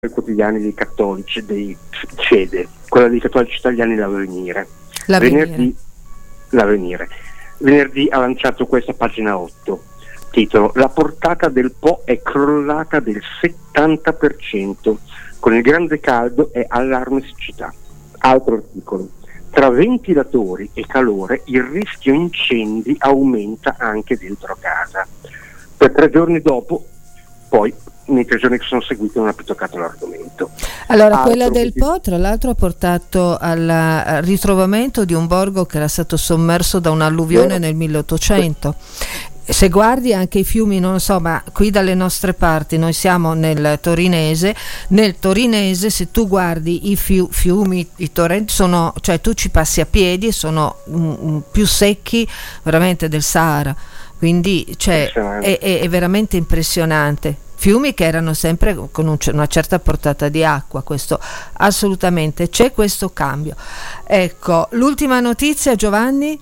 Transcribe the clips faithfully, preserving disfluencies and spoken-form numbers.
i quotidiani dei cattolici, dei Fede, quella dei cattolici italiani, l'Avvenire. L'Avvenire. Venerdì, l'Avvenire. Venerdì ha lanciato questa pagina otto, titolo: la portata del Po è crollata del settanta per cento, con il grande caldo e allarme siccità. Altro articolo: tra ventilatori e calore il rischio incendi aumenta anche dentro casa. Per tre giorni dopo, poi nei tre giorni che sono seguiti non ha più toccato l'argomento. Allora, Altro quella del che- Po, tra l'altro, ha portato al, al ritrovamento di un borgo che era stato sommerso da un'alluvione Vero. nel milleottocento. Se guardi anche i fiumi, non so, ma qui dalle nostre parti, noi siamo nel Torinese, nel Torinese se tu guardi i fiu- fiumi, i torrenti, sono, cioè tu ci passi a piedi e sono mm, mm, più secchi veramente del Sahara, quindi cioè, Impressionante. è, è- è veramente impressionante. Fiumi che erano sempre con un- una certa portata di acqua, questo assolutamente, c'è questo cambio. Ecco, l'ultima notizia, Giovanni?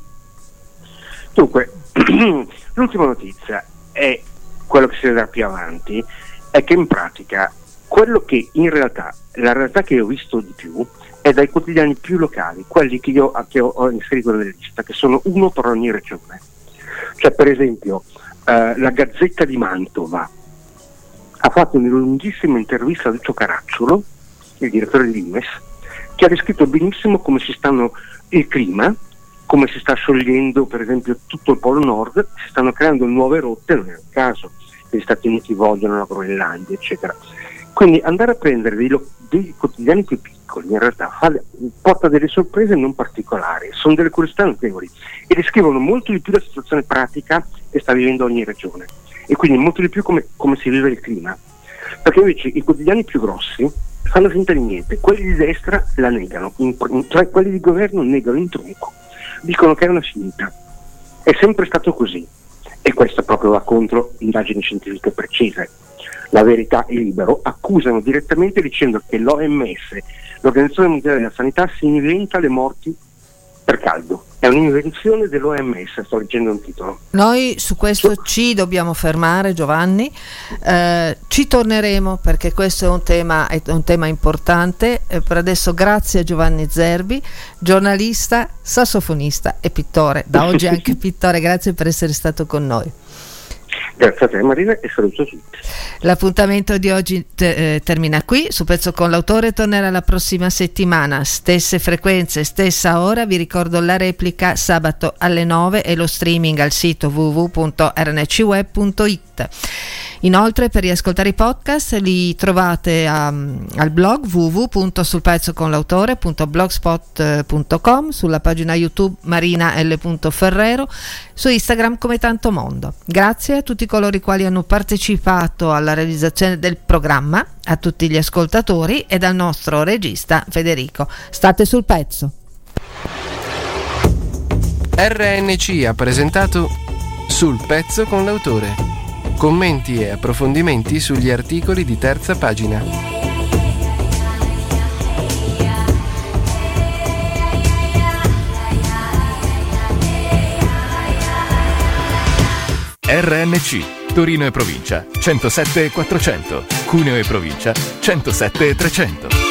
Dunque, l'ultima notizia è quello che si vedrà più avanti, è che in pratica quello che in realtà, la realtà che ho visto di più è dai quotidiani più locali, quelli che io che ho, ho inserito nella lista, che sono uno per ogni regione. Cioè, per esempio, eh, la Gazzetta di Mantova ha fatto una lunghissima intervista a Lucio Caracciolo, il direttore di Limes, che ha descritto benissimo come si stanno il clima, come si sta sciogliendo per esempio tutto il Polo Nord, si stanno creando nuove rotte, non è un caso che gli Stati Uniti vogliono la Groenlandia, eccetera. Quindi andare a prendere dei, lo- dei quotidiani più piccoli, in realtà fa, porta delle sorprese non particolari, sono delle curiosità notevoli e descrivono molto di più la situazione pratica che sta vivendo ogni regione e quindi molto di più come, come si vive il clima. Perché invece i quotidiani più grossi fanno finta di niente, quelli di destra la negano, in, in, cioè quelli di governo negano in tronco, dicono che è una finta. È sempre stato così e questo proprio va contro indagini scientifiche precise. La Verità e Libero accusano direttamente dicendo che l'O M S, l'Organizzazione Mondiale della Sanità, si inventa le morti per caldo. È un'invenzione dell'O M S, sto leggendo un titolo. Noi su questo ci dobbiamo fermare, Giovanni, eh, ci torneremo perché questo è un tema, è un tema importante. Eh, per adesso grazie a Giovanni Zerbi, giornalista, sassofonista e pittore, da oggi anche pittore, grazie per essere stato con noi. Grazie a te Marina e saluto tutti. L'appuntamento di oggi te- eh, termina qui. Su Pezzo con l'Autore tornerà la prossima settimana, stesse frequenze, stessa ora. Vi ricordo la replica sabato alle nove e lo streaming al sito w w w punto r n c web punto i t. Inoltre, per riascoltare i podcast li trovate a, al blog w w w punto sul pezzo con l'autore punto blogspot punto com, sulla pagina YouTube Marina L. Ferrero, su Instagram come Tanto Mondo. Grazie a tutti coloro i quali hanno partecipato alla realizzazione del programma, a tutti gli ascoltatori e al nostro regista Federico. State sul pezzo. R N C ha presentato Sul Pezzo con l'autore. Commenti e approfondimenti sugli articoli di Terza Pagina. R N C, Torino e provincia, centosette e quattrocento, Cuneo e provincia, centosette e trecento.